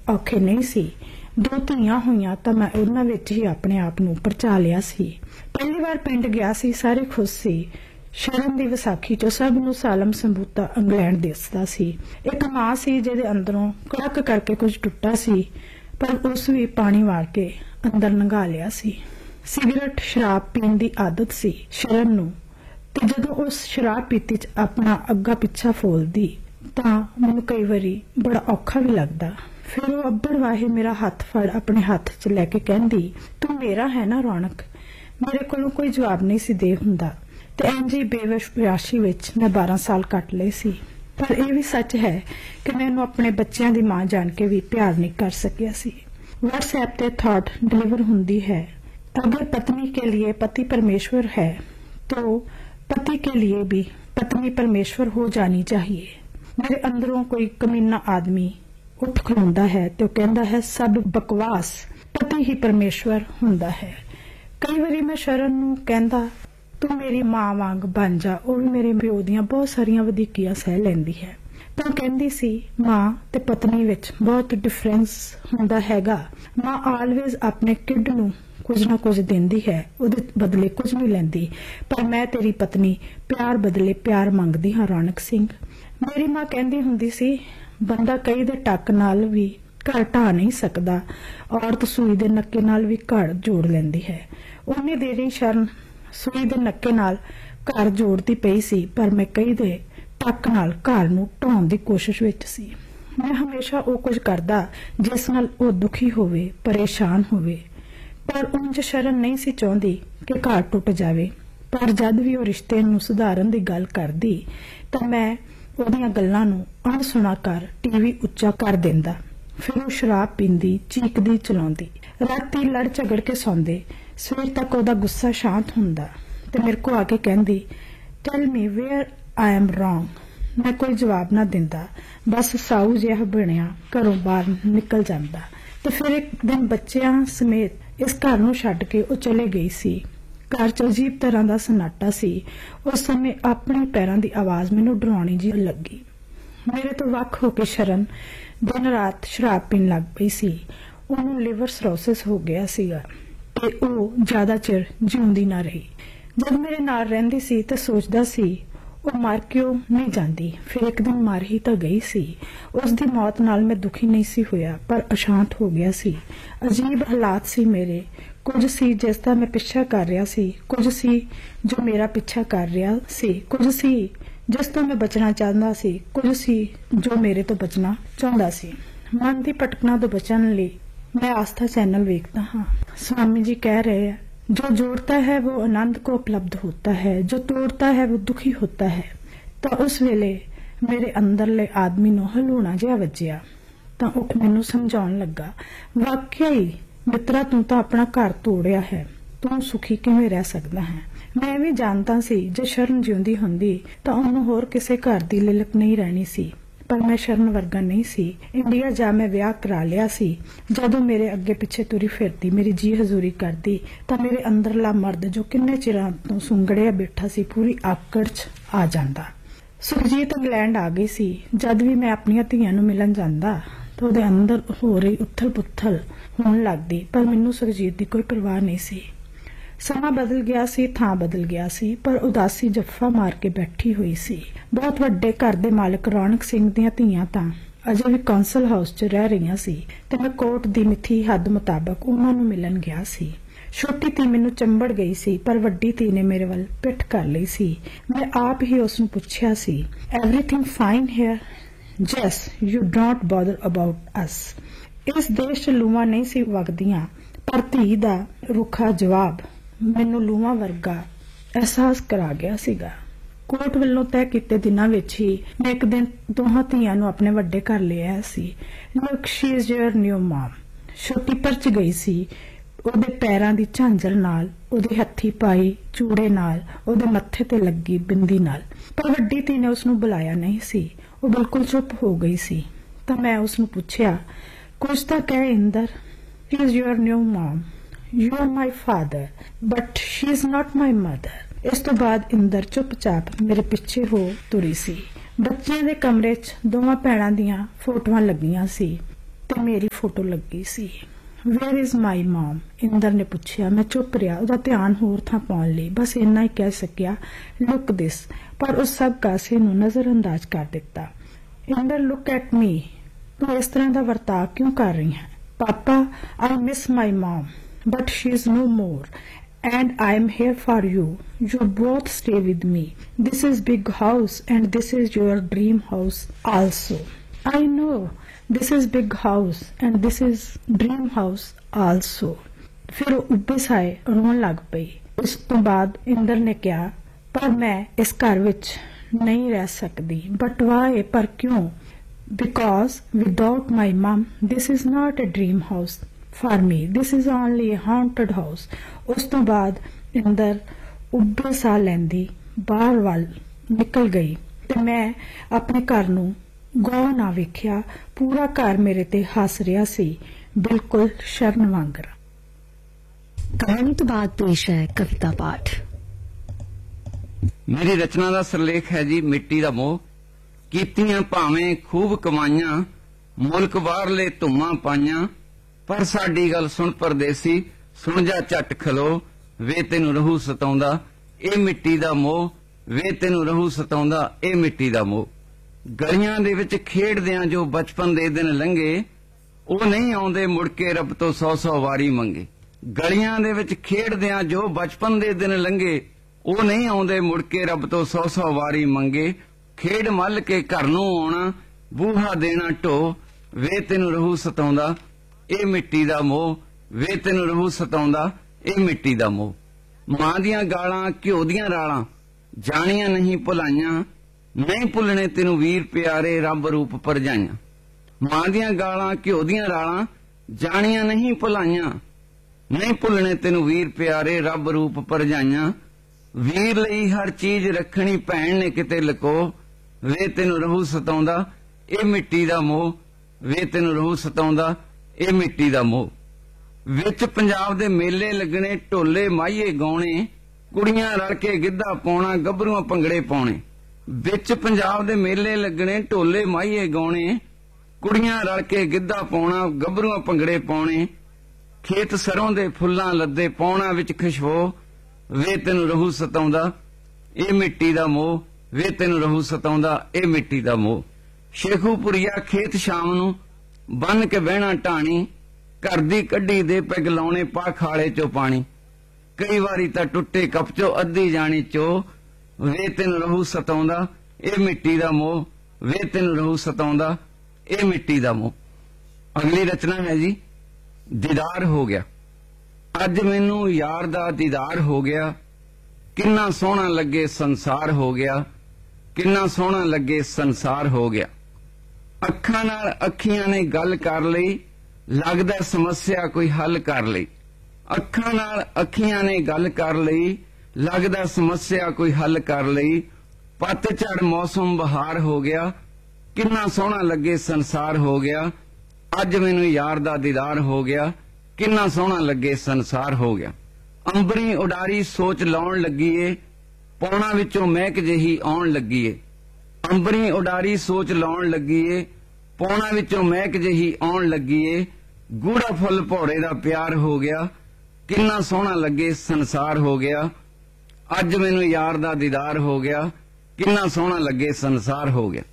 ਔਖੇ ਨਹੀਂ ਸੀ। 2 ਧੀਆਂ ਹੋਈਆਂ ਤਾਂ ਮੈਂ ਉਹਨਾਂ ਵਿੱਚ ਹੀ ਆਪਣੇ ਆਪ ਨੂੰ ਪਰਚਾ ਲਿਆ ਸੀ। ਪਹਿਲੀ ਵਾਰ ਪਿੰਡ ਗਿਆ ਸੀ, ਸਾਰੇ ਖੁਸ਼ ਸੀ। ਸ਼ਰਨ ਦੀ ਵਿਸਾਖੀ 'ਚ ਸਭ ਨੂੰ ਸਾਲਮ ਸੰਬੂਤਾ ਇੰਗਲੈਂਡ ਦਿਸਦਾ ਸੀ। ਇੱਕ ਮਾਂ ਸੀ ਜਿਹਦੇ ਅੰਦਰੋਂ ਕੜਕ ਕਰਕੇ ਕੁਝ ਟੁੱਟਾ ਸੀ, ਪਰ ਉਸ ਵੀ ਪਾਣੀ ਵਾਰ ਕੇ ਅੰਦਰ ਲੰਘਾ ਲਿਆ ਸੀ। ਸਿਗਰਟ ਸ਼ਰਾਬ ਪੀਣ ਦੀ ਆਦਤ ਸੀ ਸ਼ਰਨ ਨੂੰ, ਤੇ ਜਦੋਂ ਉਸ ਸ਼ਰਾਬ ਪੀਤੀ 'ਚ ਆਪਣਾ ਅੱਗਾ ਪਿੱਛਾ ਫੋਲਦੀ ਤਾਂ ਮੈਨੂੰ ਕਈ ਵਾਰੀ ਬੜਾ ਔਖਾ ਵੀ ਲੱਗਦਾ। ਫਿਰ ਉਹ ਅੱਬੜ ਵਾਹੇ ਮੇਰਾ ਹੱਥ ਫੜ ਆਪਣੇ ਹੱਥ 'ਚ ਲੈ ਕੇ ਕਹਿੰਦੀ, ਤੂੰ ਮੇਰਾ ਹੈ ਨਾ ਰੌਣਕ। ਮੇਰੇ ਕੋਲੋਂ ਕੋਈ ਜਵਾਬ ਨਹੀਂ ਸੀ ਦੇ ਹੁੰਦਾ, ਤੇ ਇੰਝ ਹੀ ਬੇਵਿਸ਼ਵਾਸੀ ਵਿੱਚ ਮੈਂ 12 ਸਾਲ ਕੱਟ ਲਏ ਸੀ। ਪਰ ਇਹ ਵੀ ਸੱਚ ਹੈ ਕਿ ਮੈਨੂੰ ਆਪਣੇ ਬੱਚਿਆਂ ਦੀ ਮਾਂ ਜਾਣ ਕੇ ਵੀ ਪਿਆਰ ਨਹੀਂ ਕਰ ਸਕਿਆ ਸੀ। WhatsApp ਤੇ थॉट डिलीवर ਹੁੰਦੀ है, अगर पत्नी के लिए पति परमेश्वर है तो पति के लिए भी पत्नी परमेश्वर हो जानी चाहिए। मेरे अंदरों कोई कमीना आदमी उठ खलोंदा है तो कहता है सब बकवास, पति ही परमेश्वर हुंदा है। कई बारी मैं शरण नूं कहंदा तू मेरी मां वांग बन जा, ਉਹ ਵੀ ਮੇਰੇ ਪਿਓ ਦੀਆਂ ਬਹੁਤ ਸਾਰੀਆਂ ਵਧੀਕੀਆਂ ਸਹਿ ਲੈਂਦੀ ਹੈ। ਤਾਂ ਕਹਿੰਦੀ ਸੀ ਮਾਂ ਤੇ ਪਤਨੀ ਵਿੱਚ ਬਹੁਤ ਡਿਫਰੈਂਸ ਹੁੰਦਾ ਹੈਗਾ। ਮਾਂ ਆਲਵੇਜ਼ ਆਪਣੇ ਕਿਡ ਨੂੰ ਕੁਝ ਨਾ ਕੁਝ ਦਿੰਦੀ ਹੈ, ਉਹਦੇ ਬਦਲੇ ਕੁਝ ਨਹੀਂ ਲੈਂਦੀ, ਪਰ ਮੈਂ ਤੇਰੀ ਪਤਨੀ ਪਿਆਰ ਬਦਲੇ ਪਿਆਰ ਮੰਗਦੀ ਹਾਂ ਰੌਣਕ ਸਿੰਘ। ਮੇਰੀ ਮਾਂ ਕਹਿੰਦੀ ਹੁੰਦੀ ਸੀ ਬੰਦਾ ਕਈ ਦੇ ਟੱਕ ਨਾਲ ਵੀ ਘਰ ਢਾ ਨਹੀਂ ਸਕਦਾ, ਔਰਤ ਸੂਈ ਦੇ ਨੱਕੇ ਨਾਲ ਵੀ ਘਰ ਜੋੜ ਲੈਂਦੀ ਹੈ। ਉਹਨੇ ਦੇਰੀ ਸ਼ਰਨ ਸੂਈ ਦੇ ਨੱਕੇ ਨਾਲ ਘਰ ਜੋੜਦੀ ਪਈ ਸੀ, ਪਰ ਮੈਂ ਕਈ ਦੇ ਟੱਕ ਨਾਲ ਘਰ ਨੂੰ ਢਾਉਣ ਦੀ ਕੋਸ਼ਿਸ਼ ਵਿੱਚ ਸੀ। ਮੈਂ ਹਮੇਸ਼ਾ ਉਹ ਕੁਝ ਕਰਦਾ ਜਿਸ ਨਾਲ ਉਹ ਦੁਖੀ ਹੋਵੇ, ਪਰੇਸ਼ਾਨ ਹੋਵੇ, ਪਰ ਉਂਝ ਸ਼ਰਨ ਨਹੀਂ ਸੀ ਚਾਹੁੰਦੀ ਕਿ ਘਰ ਟੁੱਟ ਜਾਵੇ। ਪਰ ਜਦ ਵੀ ਉਹ ਰਿਸ਼ਤੇ ਨੂੰ ਸੁਧਾਰਨ ਦੀ ਗੱਲ ਕਰਦੀ ਤਾਂ ਮੈਂ ਉਹਦੀਆਂ ਗੱਲਾਂ ਨੂੰ ਅਣਸੁਣਾ ਕਰ ਟੀਵੀ ਉੱਚਾ ਕਰ ਦਿੰਦਾ। ਫਿਰ ਉਹ ਸ਼ਰਾਬ ਪੀਂਦੀ, ਚੀਕਦੀ, ਚਲਾਉਂਦੀ, ਰਾਤੀ ਲੜ ਝਗੜ ਕੇ ਸੌਂਦੇ। ਸਵੇਰ ਤੱਕ ਉਹਦਾ ਗੁੱਸਾ ਸ਼ਾਂਤ ਹੁੰਦਾ ਤੇ ਮੇਰੇ ਕੋਲ ਆ ਕੇ ਕਹਿੰਦੀ, ਟੈਲ ਮੀ ਵੇਅਰ ਆਈ ਐਮ ਰੌਂਗ। ਮੈਂ ਕੋਈ ਜਵਾਬ ਨਾ ਦਿੰਦਾ, ਬਸ ਸਾਊ ਜਿਹਾ ਬਣਿਆ ਘਰੋਂ ਬਾਹਰ ਨਿਕਲ ਜਾਂਦਾ। ਤੇ ਫਿਰ ਇੱਕ ਦਿਨ ਬੱਚਿਆਂ ਸਮੇਤ ਇਸ ਘਰ ਨੂੰ ਛੱਡ ਕੇ ਉਹ ਚਲੇ ਗਈ ਸੀ। ਘਰ 'ਚ ਅਜੀਬ ਤਰ੍ਹਾਂ ਦਾ ਸਨਾਟਾ ਸੀ। ਉਸ ਸਮੇਂ ਆਪਣੇ ਪੈਰਾਂ ਦੀ ਆਵਾਜ਼ ਮੈਨੂੰ ਡਰਾਉਣੀ ਜਿਹੀ ਲੱਗੀ। ਮੇਰੇ ਤੋਂ ਵੱਖ ਹੋ ਕੇ ਸ਼ਰਨ ਦਿਨ ਰਾਤ ਸ਼ਰਾਬ ਪੀਣ ਲੱਗ ਪਈ ਸੀ। ਉਹਨੂੰ ਲਿਵਰ ਸਰੋਸਿਸ ਹੋ ਗਿਆ ਸੀਗਾ ਤੇ ਉਹ ਜ਼ਿਆਦਾ ਚਿਰ ਜਿਉਂਦੀ ਨਾ ਰਹੀ। ਜਦ ਮੇਰੇ ਨਾਲ ਰਹਿੰਦੀ ਸੀ ਤਾਂ ਸੋਚਦਾ ਸੀ ਉਹ ਮਰ ਕਿਉਂ ਨਹੀਂ ਜਾਂਦੀ। ਫਿਰ ਇੱਕ ਦਿਨ ਮਰ ਹੀ ਤਾਂ ਗਈ ਸੀ। ਉਸ ਦੀ ਮੌਤ ਨਾਲ ਮੈਂ ਦੁਖੀ ਨਹੀਂ ਸੀ ਹੋਇਆ, ਪਰ ਅਸ਼ਾਂਤ ਹੋ ਗਿਆ ਸੀ। ਅਜੀਬ ਹਾਲਾਤ ਸੀ ਮੇਰੇ। ਕੁਝ ਸੀ ਜਿਸ ਦਾ ਮੈਂ ਪਿੱਛਾ ਕਰ ਰਿਹਾ ਸੀ, ਕੁਝ ਸੀ ਜੋ ਮੇਰਾ ਪਿੱਛਾ ਕਰ ਰਿਹਾ ਸੀ, ਕੁਝ ਸੀ ਜਿਸ ਤੋਂ ਮੈਂ ਬਚਣਾ ਚਾਹੁੰਦਾ ਸੀ, ਕੁਝ ਸੀ ਜੋ ਮੇਰੇ ਤੋਂ ਬਚਣਾ ਚਾਹੁੰਦਾ ਸੀ। ਮਨ ਦੀ ਭਟਕਣਾ ਤੋਂ ਬਚਣ ਲਈ मैं आस्था चैनल देखता हाँ। स्वामी जी कह रहे हैं, जो जोड़ता है वो आनंद को उपलब्ध होता है, जो तोड़ता है वो दुखी होता है। तो उस वेले मेरे अंदरले आदमी नूं हलूणा जिहा वजिया ਤਾਂ ਉਹ ਮੈਨੂੰ ਸਮਝਾਉਣ ਲੱਗਾ, ਵਾਕਿਆ ਹੀ ਮਿੱਤਰਾ ਤੂੰ ਤਾਂ ਆਪਣਾ ਘਰ ਤੋੜਿਆ ਹੈ, ਤੂੰ ਸੁਖੀ ਕਿਵੇਂ ਰਹਿ ਸਕਦਾ ਹੈ। ਮੈਂ ਵੀ ਜਾਣਦਾ ਸੀ ਜੇ ਸ਼ਰਨ ਜਿਉਂਦੀ ਹੁੰਦੀ ਤਾਂ ਉਹਨੂੰ ਹੋਰ ਕਿਸੇ ਘਰ ਦੀ ਲਿਲਕ ਨਹੀਂ ਰਹਿਣੀ ਸੀ, ਪਰ ਮੈਂ ਸ਼ਰਨ ਵਰਗਾ ਨਹੀਂ ਸੀ। ਇੰਡੀਆ ਜਾ ਮੈਂ ਵਿਆਹ ਕਰਾ ਲਿਆ ਸੀ। ਜਦੋਂ ਮੇਰੇ ਅੱਗੇ ਪਿੱਛੇ ਤੁਰੀ ਫਿਰਦੀ, ਮੇਰੀ ਜੀ ਹਜ਼ੂਰੀ ਕਰਦੀ ਤਾਂ ਮੇਰੇ ਅੰਦਰਲਾ ਮਰਦ ਜੋ ਕਿੰਨੇ ਚਿਰਾਂ ਤੋਂ ਸੁੰਗੜਿਆ ਬੈਠਾ ਸੀ ਪੂਰੀ ਆਕੜ 'ਚ ਆ ਜਾਂਦਾ। ਸੁਖਜੀਤ ਇੰਗਲੈਂਡ ਆ ਗਈ ਸੀ। ਜਦ ਵੀ ਮੈਂ ਆਪਣੀਆਂ ਧੀਆਂ ਨੂੰ ਮਿਲਣ ਜਾਂਦਾ ਤਾਂ ਉਹਦੇ ਅੰਦਰ ਹੋ ਰਹੀ ਉਥਲ ਪੁਥਲ ਹੋਣ ਲੱਗਦੀ, ਪਰ ਮੈਨੂੰ ਸੁਖਜੀਤ ਦੀ ਕੋਈ ਪਰਵਾਹ ਨਹੀਂ ਸੀ। ਸਮਾਂ ਬਦਲ ਗਿਆ ਸੀ, ਥਾਂ ਬਦਲ ਗਿਆ ਸੀ, ਪਰ ਉਦਾਸੀ ਜੱਫਾ ਮਾਰ ਕੇ ਬੈਠੀ ਹੋਈ ਸੀ। ਬਹੁਤ ਵੱਡੇ ਘਰ ਦੇ ਮਾਲਕ ਰੌਣਕ ਸਿੰਘ ਦੀਆਂ ਧੀਆਂ ਤਾਂ ਅਜੇ ਵੀ ਕੌਂਸਲ ਹਾਊਸ 'ਚ ਰਹਿ ਰਹੀਆਂ ਸੀ ਤੇ ਮੈਂ ਕੋਰਟ ਦੀ ਮਿੱਥੀ ਹੱਦ ਮੁਤਾਬਕ ਉਹਨਾਂ ਨੂੰ ਮਿਲਣ ਗਿਆ ਸੀ। ਛੋਟੀ ਧੀ ਮੈਨੂੰ ਚੰਬੜ ਗਈ ਸੀ, ਪਰ ਵੱਡੀ ਧੀ ਨੇ ਮੇਰੇ ਵੱਲ ਪਿੱਠ ਕਰ ਲਈ ਸੀ। ਮੈਂ ਆਪ ਹੀ ਉਸ ਨੂੰ ਪੁੱਛਿਆ ਸੀ, everything fine hair? Jas, you don't bother about ਅਸ। ਇਸ ਦੇਸ਼ 'ਚ ਲੂਆਂ ਨਹੀਂ ਸੀ ਵਗਦੀਆਂ, ਪਰ ਧੀ ਦਾ ਰੁੱਖਾ ਜਵਾਬ ਮੈਨੂੰ ਲੂਆਂ ਵਰਗਾ ਅਹਿਸਾਸ ਕਰਾ ਗਿਆ ਸੀਗਾ। ਕੋਰਟ ਵੱਲੋਂ ਤੈਅ ਕੀਤੇ ਦਿਨਾਂ ਵਿੱਚ ਹੀ ਮੈਂ ਇੱਕ ਦਿਨ ਦੋਹਾਂ ਧੀਆਂ ਨੂੰ ਆਪਣੇ ਵੱਡੇ ਘਰ ਲੈ ਆਇਆ ਸੀ। Look, she is your new ਮਾਮ। ਛੋਟੀ ਪਰਚ ਗਈ ਸੀ ਉਹਦੇ ਪੈਰਾਂ ਦੀ ਝਾਂਜਰ ਨਾਲ, ਉਹਦੇ ਹੱਥੀ ਪਾਈ ਚੂੜੇ ਨਾਲ, ਉਹਦੇ ਮੱਥੇ ਤੇ ਲੱਗੀ ਬਿੰਦੀ ਨਾਲ। ਪਰ ਵੱਡੀ ਧੀ ਨੇ ਉਸ ਨੂੰ ਬੁਲਾਇਆ ਨਹੀਂ ਸੀ। ਉਹ ਬਿਲਕੁਲ ਚੁੱਪ ਹੋ ਗਈ ਸੀ। ਤਾਂ ਮੈਂ ਉਸ ਨੂੰ ਪੁੱਛਿਆ, ਕੁਝ ਤਾਂ ਕਹਿ Inder. She is your new mom. You are my father, but she is not my mother. ਇਸ ਤੋਂ ਬਾਅਦ ਇੰਦਰ ਚੁੱਪਚਾਪ ਮੇਰੇ ਪਿੱਛੇ ਹੋ ਤੁਰੀ ਸੀ। ਬੱਚਿਆਂ ਦੇ ਕਮਰੇ 'ਚ ਦੋਵਾਂ ਭੈਣਾਂ ਦੀਆਂ ਫੋਟੋਆਂ ਲੱਗੀਆਂ ਸੀ। ਤੇ ਮੇਰੀ ਫੋਟੋ ਲੱਗੀ ਸੀ। ਵੇਅਰ ਇਜ਼ ਮਾਈ ਮਮ? ਇੰਦਰ ਨੇ ਪੁੱਛਿਆ। ਮੈਂ ਚੁੱਪ ਰਿਹਾ। ਉਹਦਾ ਧਿਆਨ ਹੋਰ ਥਾਂ ਪਾਉਣ ਲਈ ਬਸ ਇੰਨਾ ਹੀ ਕਹਿ ਸਕਿਆ, ਲੁੱਕ ਦਿਸ, ਪਰ ਉਸ ਸਭ ਕਾਸੇ ਨੂੰ ਨਜ਼ਰ ਅੰਦਾਜ਼ ਕਰ ਦਿੱਤਾ। ਇੰਦਰ, ਲੁੱਕ ਐਟ ਮੀ, ਤੂੰ ਇਸ ਤਰ੍ਹਾਂ ਦਾ ਵਰਤਾਅ ਕਿਉਂ ਕਰ ਰਹੀ ਹੈ? ਪਾਪਾ, I miss my mum, but she is no more, and I am here for you. You both stay with me. This is big house and this is your dream house also. I know this is big house and this is dream house also. ਫਿਰ ਉਹ ਉੱਭੇ ਸਾਏ ਰੋਣ ਲੱਗ ਪਈ। ਉਸ ਤੋਂ ਬਾਅਦ ਇੰਦਰ ਨੇ ਕਿਹਾ, ਪਰ ਮੈਂ ਇਸ ਘਰ ਵਿੱਚ ਨਹੀਂ ਰਹਿ ਸਕਦੀ। But Y? ਪਰ ਕਿਉਂ? Because without my mom this is not a dream house for me, this is only a haunted house. ਉਸ ਤੋਂ ਬਾਅਦ ਇੰਦਰ ਉੱਭੇ ਸਾਹ ਲੈਂਦੀ ਬਾਹਰ ਵੱਲ ਨਿਕਲ ਗਈ ਤੇ ਮੈਂ ਆਪਣੇ ਘਰ ਨੂੰ ਗੌਰ ਨਾ ਵੇਖਿਆ। ਪੂਰਾ ਘਰ ਮੇਰੇ ਤੇ ਹੱਸ ਰਿਹਾ ਸੀ, ਬਿਲਕੁਲ ਸ਼ਰਨ ਵਾਂਗਰ। ਕਹਾਣੀ ਤੋਂ ਬਾਅਦ ਪੇਸ਼ ਹੈ ਕਵਿਤਾ ਪਾਠ। ਮੇਰੀ ਰਚਨਾ ਦਾ ਸਿਰਲੇਖ ਹੈ ਜੀ ਮਿੱਟੀ ਦਾ ਮੋਹ। ਕੀਤੀਆਂ ਭਾਵੇਂ ਖੂਬ ਕਮਾਈਆਂ, ਮੁਲਕ ਬਾਹਰਲੇ ਧੁੰਮਾਂ ਪਾਈਆਂ, ਪਰ ਸਾਡੀ ਗੱਲ ਸੁਣ ਪਰਦੇਸੀ, ਸੁਣ ਜਾ ਝੱਟ ਖਲੋ, ਵੇ ਤੈਨੂੰ ਰਹੂ ਸਤਾਉਂਦਾ ਇਹ ਮਿੱਟੀ ਦਾ ਮੋਹ, ਵੇ ਤੈਨੂੰ ਰਹੂ ਸਤਾਉਂਦਾ ਇਹ ਮਿੱਟੀ ਦਾ ਮੋਹ। ਗਲੀਆਂ ਦੇ ਵਿੱਚ ਖੇਡਦਿਆਂ ਜੋ ਬਚਪਨ ਦੇ ਦਿਨ ਲੰਘੇ, ਉਹ ਨਹੀਂ ਆਉਂਦੇ ਮੁੜ ਕੇ ਰੱਬ ਤੋਂ 100-100 ਵਾਰੀ ਮੰਗੇ। ਗਲੀਆਂ ਦੇ ਵਿੱਚ ਖੇਡਦਿਆਂ ਜੋ ਬਚਪਨ ਦੇ ਦਿਨ ਲੰਘੇ, ਉਹ ਨਹੀਂ ਆਉਂਦੇ ਮੁੜ ਕੇ ਰੱਬ ਤੋਂ 100-100 ਵਾਰੀ ਮੰਗੇ। ਖੇਡ ਮੱਲ ਕੇ ਘਰ ਨੂੰ ਆਉਣਾ, ਬੂਹਾ ਦੇਣਾ ਢੋ, ਵੇ ਤੈਨੂੰ ਰਹੂ ਸਤਾਉਂਦਾ ਇਹ ਮਿੱਟੀ ਦਾ ਮੋਹ, ਵੇ ਤੈਨੂੰ ਰਹੂ ਸਤਾਉਂਦਾ ਇਹ ਮਿੱਟੀ ਦਾ ਮੋਹ। ਮਾਂ ਦੀਆਂ ਗਾਲਾਂ, ਘਿਓ ਦੀਆਂ ਰਾਲਾਂ, ਜਾਣੀਆਂ ਨਹੀਂ ਭੁਲਾਈਆਂ, ਨਹੀਂ ਭੁੱਲਣੇ ਤੈਨੂੰ ਵੀਰ ਪਿਆਰੇ ਰੱਬ ਰੂਪ ਭਰਜਾਈਆਂ। ਮਾਂ ਦੀਆਂ ਗਾਲਾਂ, ਘਿਓ ਦੀਆਂ ਰਾਲਾਂ, ਜਾਣੀਆਂ ਨਹੀਂ ਭੁਲਾਈਆਂ, ਨਹੀਂ ਭੁੱਲਣੇ ਤੈਨੂੰ ਵੀਰ ਪਿਆਰੇ ਰੱਬ ਰੂਪ ਭਰਜਾਈਆਂ। ਵੀਰ ਲਈ ਹਰ ਚੀਜ਼ ਰੱਖਣੀ ਭੈਣ ਨੇ ਕਿਤੇ ਲਕੋ, ਵੇ ਤੈਨੂੰ ਰਹੂ ਸਤਾਉਂਦਾ ਇਹ ਮਿੱਟੀ ਦਾ ਮੋਹ, ਵੇ ਤੈਨੂੰ ਰਹੂ ਸਤਾਉਂਦਾ ਇਹ ਮਿੱਟੀ ਦਾ ਮੋਹ। ਵਿੱਚ ਪੰਜਾਬ ਦੇ ਮੇਲੇ ਲੱਗਣੇ, ਢੋਲੇ ਮਾਹੀਏ ਗਾਉਣੇ, ਕੁੜੀਆਂ ਰਲ ਕੇ ਗਿੱਧਾ ਪਾਉਣਾ, ਗੱਭਰੂਆਂ ਭੰਗੜੇ ਪਾਉਣੇ। ਵਿੱਚ ਪੰਜਾਬ ਦੇ ਮੇਲੇ ਲੱਗਣੇ, ਢੋਲੇ ਮਾਹੀਏ ਗਾਉਣੇ, ਕੁੜੀਆਂ ਰਲ ਕੇ ਗਿੱਧਾ ਪਾਉਣਾ, ਗੱਭਰੂਆਂ ਭੰਗੜੇ ਪਾਉਣੇ। ਖੇਤ ਸਰੋਂ ਦੇ ਫੁੱਲਾਂ ਲੱਦੇ, ਪਾਉਣਾ ਵਿੱਚ ਖੁਸ਼ਬੂ, ਵੇ ਤੈਨੂੰ ਰਹੂ ਸਤਾਉਂਦਾ ਇਹ ਮਿੱਟੀ ਦਾ ਮੋਹ, ਵੇ ਤੈਨੂੰ ਰਹੂ ਸਤਾਉਂਦਾ ਇਹ ਮਿੱਟੀ ਦਾ ਮੋਹ। ਸ਼ੇਖੂਪੁਰੀਆ ਖੇਤ ਸ਼ਾਮ ਨੂੰ, ਬੰਨ ਕੇ ਬਹਿਣਾ ਢਾਣੀ, ਘਰ ਦੀ ਕੱਢੀ ਦੇ ਪੈਗ ਲਾਉਣੇ, ਪਾ ਖਾਲੇ ਚੋਂ ਪਾਣੀ। ਕਈ ਵਾਰੀ ਤਾਂ ਟੁੱਟੇ ਕੱਪ ਚੋਂ ਅੱਧੀ ਜਾਣੀ ਚੋ, ਵੇ ਤੈਨੂੰ ਰਹੂ ਸਤਾਉਂਦਾ ਇਹ ਮਿੱਟੀ ਦਾ ਮੋਹ, ਵੇ ਤੈਨੂੰ ਰਹੂ ਸਤਾਉਂਦਾ ਇਹ ਮਿੱਟੀ ਦਾ ਮੋਹ। ਅਗਲੀ ਰਚਨਾ ਹੈ ਜੀ ਦੀਦਾਰ ਹੋ ਗਿਆ। ਅੱਜ ਮੈਨੂੰ ਯਾਰ ਦਾ ਦੀਦਾਰ ਹੋ ਗਿਆ, ਕਿੰਨਾ ਸੋਹਣਾ ਲੱਗੇ ਸੰਸਾਰ ਹੋ ਗਿਆ, ਕਿੰਨਾ ਸੋਹਣਾ ਲੱਗੇ ਸੰਸਾਰ ਹੋ ਗਿਆ। ਅੱਖਾਂ ਨਾਲ ਅੱਖੀਆਂ ਨੇ ਗੱਲ ਕਰ ਲਈ, ਲੱਗਦਾ ਸਮੱਸਿਆ ਕੋਈ ਹੱਲ ਕਰ ਲਈ। ਅੱਖਾਂ ਨਾਲ ਅੱਖੀਆਂ ਨੇ ਗੱਲ ਕਰ ਲਈ, ਲੱਗਦਾ ਸਮੱਸਿਆ ਕੋਈ ਹੱਲ ਕਰ ਲਈ। ਪੱਤਝੜ ਮੌਸਮ ਬਹਾਰ ਹੋ ਗਿਆ, ਕਿੰਨਾ ਸੋਹਣਾ ਲੱਗੇ ਸੰਸਾਰ ਹੋ ਗਿਆ। ਅੱਜ ਮੈਨੂੰ ਯਾਰ ਦਾ ਦੀਦਾਰ ਹੋ ਗਿਆ, ਕਿੰਨਾ ਸੋਹਣਾ ਲੱਗੇ ਸੰਸਾਰ ਹੋ ਗਿਆ। ਅੰਬਰੀ ਉਡਾਰੀ ਸੋਚ ਲਾਉਣ ਲੱਗੀ ਏ, ਪੌਣਾ ਵਿੱਚੋਂ ਮਹਿਕ ਜਿਹੀ ਆਉਣ ਲੱਗੀ ਏ। ਅੰਬਰੀ ਉਡਾਰੀ ਸੋਚ ਲਾਉਣ ਲੱਗੀ ਏ, ਪੌਣਾ ਵਿੱਚੋਂ ਮਹਿਕ ਜਿਹੀ ਆਉਣ ਲੱਗੀ ਏ। ਗੂੜਾ ਫੁੱਲ ਭੌਰੇ ਦਾ ਪਿਆਰ ਹੋ ਗਿਆ, ਕਿੰਨਾ ਸੋਹਣਾ ਲੱਗੇ ਸੰਸਾਰ ਹੋ ਗਿਆ। ਅੱਜ ਮੈਨੂੰ ਯਾਰ ਦਾ ਦੀਦਾਰ ਹੋ ਗਿਆ, ਕਿੰਨਾ ਸੋਹਣਾ ਲੱਗੇ ਸੰਸਾਰ ਹੋ ਗਿਆ।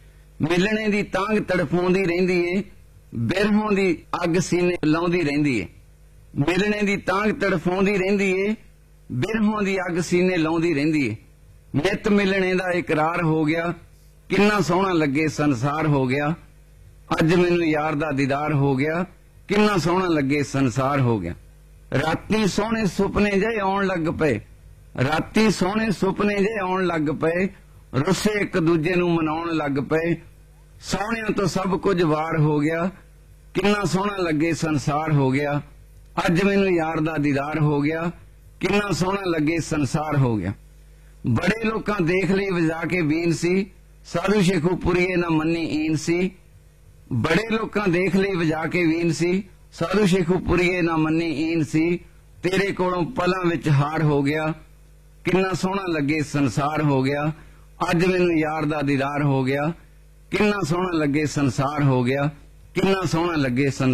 ਮਿਲਣੇ ਦੀ ਤਾਂਘ ਤੜਫਾਉਂਦੀ ਰਹਿੰਦੀ ਏ, ਬਿਰਹੋਂ ਦੀ ਅੱਗ ਸੀਨੇ ਲਾਉਂਦੀ ਰਹਿੰਦੀ ਏ। ਮਿਲਣੇ ਦੀ ਤਾਂਘ ਤੜਫਾਉਂਦੀ ਰਹਿੰਦੀ ਏ, ਬਿਰਹੋਂ ਦੀ ਅੱਗ ਸੀਨੇ ਲਾਉਂਦੀ ਰਹਿੰਦੀ ਏ। ਨਿਤ ਮਿਲਣੇ ਦਾ ਇਕਰਾਰ ਹੋ ਗਿਆ, ਕਿੰਨਾ ਸੋਹਣਾ ਲੱਗੇ ਸੰਸਾਰ ਹੋ ਗਿਆ। ਅੱਜ ਮੈਨੂੰ ਯਾਰ ਦਾ ਦੀਦਾਰ ਹੋ ਗਿਆ, ਕਿੰਨਾ ਸੋਹਣਾ ਲੱਗੇ ਸੰਸਾਰ ਹੋ ਗਿਆ। ਰਾਤੀ ਸੋਹਣੇ ਸੁਪਨੇ ਜਿਹੇ ਆਉਣ ਲੱਗ ਪਏ, ਰਾਤੀ ਸੋਹਣੇ ਸੁਪਨੇ ਜਿਹੇ ਆਉਣ ਲੱਗ ਪਏ। ਰੁੱਸੇ ਇੱਕ ਦੂਜੇ ਨੂੰ ਮਨਾਉਣ ਲੱਗ ਪਏ, ਸੋਹਣਿਆਂ ਤੋਂ ਸਭ ਕੁਝ ਵਾਰ ਹੋ ਗਿਆ, ਕਿੰਨਾ ਸੋਹਣਾ ਲੱਗੇ ਸੰਸਾਰ ਹੋ ਗਿਆ। ਅੱਜ ਮੈਨੂੰ ਯਾਰ ਦਾ ਦੀਦਾਰ ਹੋ ਗਿਆ, ਕਿੰਨਾ ਸੋਹਣਾ ਲੱਗੇ ਸੰਸਾਰ ਹੋ ਗਿਆ। ਬੜੇ ਲੋਕਾਂ ਦੇਖ ਲਈ ਵਜਾ ਕੇ ਬੀਨ ਸੀ, ਸਾਧੂ ਸ਼ੇਖੂਪੁਰੀਏ ਨਾ ਮੰਨੀ ਈਨ ਸੀ। ਬੜੇ ਲੋਕਾਂ ਦੇਖ ਲਈ ਵਜਾ ਕੇ ਵੀਨ ਸੀ, ਸਾਧੂ ਸ਼ੇਖੂਪੁਰੀਏ ਨਾ ਮੰਨੀ ਈਨ ਸੀ। ਤੇਰੇ ਕੋਲੋਂ ਪਲਾਂ ਵਿੱਚ ਹਾਰ ਹੋ ਗਿਆ, ਕਿੰਨਾ ਸੋਹਣਾ ਲੱਗੇ ਸੰਸਾਰ ਹੋ ਗਿਆ। ਅੱਜ ਮੈਨੂੰ ਯਾਰ ਦਾ ਦੀਦਾਰ ਹੋ ਗਿਆ, ਕਿੰਨਾ ਸੋਹਣਾ ਲੱਗੇ ਸੰਸਾਰ ਹੋ ਗਿਆ। ਕਿੰਨਾ ਸੋਹਣਾ ਲੱਗੇ